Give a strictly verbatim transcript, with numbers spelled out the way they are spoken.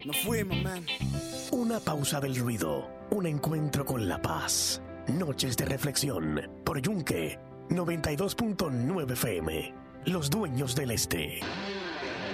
Nos fuimos, man. Una pausa del ruido, un encuentro con la paz. Noches de reflexión por Yunque noventa y dos punto nueve F M. Los dueños del este.